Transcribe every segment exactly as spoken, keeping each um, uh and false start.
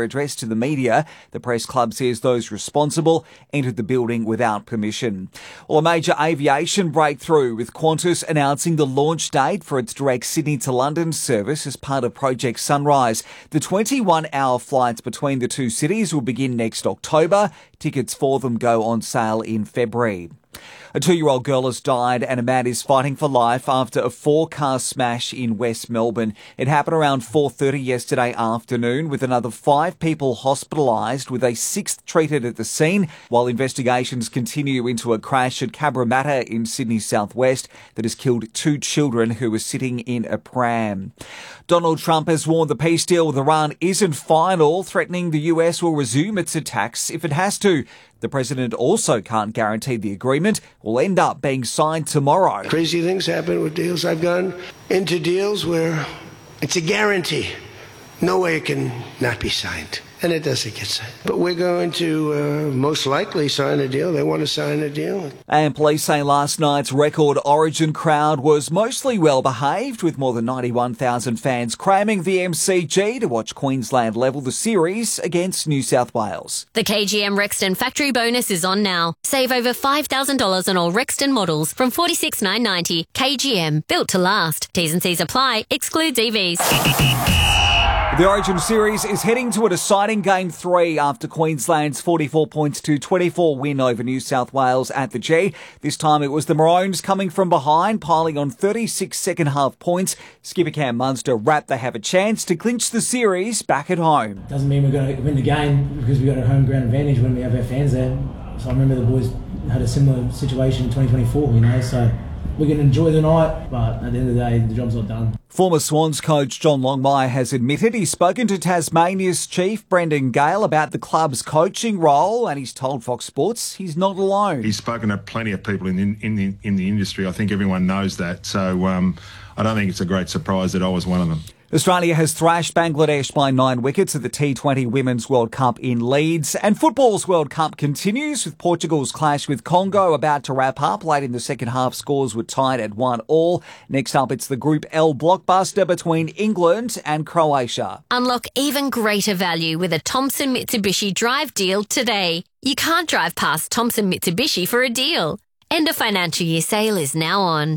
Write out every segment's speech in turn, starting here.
their address to the media. The press club says those responsible entered the building without permission. Well, a major aviation breakthrough, with Qantas announcing the launch date for its direct Sydney to London service as part of Project Sunrise. The twenty-one hour flights between the two cities will begin next October. Tickets for them go on sale in February. A two-year-old girl has died and a man is fighting for life after a four-car smash in West Melbourne. It happened around four thirty yesterday afternoon, with another five people hospitalised, with a sixth treated at the scene, while investigations continue into a crash at Cabramatta in Sydney southwest that has killed two children who were sitting in a pram. Donald Trump has warned the peace deal with Iran isn't final, threatening the U S will resume its attacks if it has to. The president also can't guarantee the agreement will end up being signed tomorrow. Crazy things happen with deals. I've gone into deals where it's a guarantee. No way it can not be signed. And it doesn't get signed. But we're going to uh, most likely sign a deal. They want to sign a deal. And police say last night's record Origin crowd was mostly well behaved, with more than ninety-one thousand fans cramming the M C G to watch Queensland level the series against New South Wales. The K G M Rexton factory bonus is on now. Save over five thousand dollars on all Rexton models from forty-six thousand nine hundred ninety dollars. K G M, built to last. T's and C's apply. Excludes E Vs. The Origin series is heading to a deciding game three after Queensland's forty-four points to twenty-four win over New South Wales at the G. This time it was the Maroons coming from behind, piling on thirty-six second half points. Skipper Cam Munster rapped they have a chance to clinch the series back at home. Doesn't mean we're going to win the game because we've got a home ground advantage when we have our fans there. So I remember the boys had a similar situation in twenty twenty-four, you know, so we can enjoy the night, but at the end of the day, the job's not done. Former Swans coach John Longmire has admitted he's spoken to Tasmania's chief, Brendan Gale, about the club's coaching role, and he's told Fox Sports he's not alone. He's spoken to plenty of people in the, in the, in the industry. I think everyone knows that. So um, I don't think it's a great surprise that I was one of them. Australia has thrashed Bangladesh by nine wickets at the T twenty Women's World Cup in Leeds. And football's World Cup continues, with Portugal's clash with Congo about to wrap up. Late in the second half, scores were tied at one all. Next up, it's the Group L blockbuster between England and Croatia. Unlock even greater value with a Thompson Mitsubishi Drive deal today. You can't drive past Thompson Mitsubishi for a deal. End of financial year sale is now on.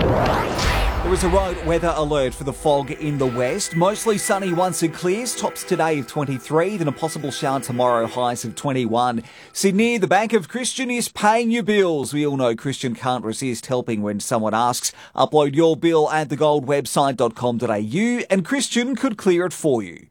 There is a road weather alert for the fog in the west. Mostly sunny once it clears. Tops today of twenty-three, then a possible shower tomorrow, highs of twenty-one. Sydney, the Bank of Christian is paying your bills. We all know Christian can't resist helping when someone asks. Upload your bill at the gold website dot com dot a u and Christian could clear it for you.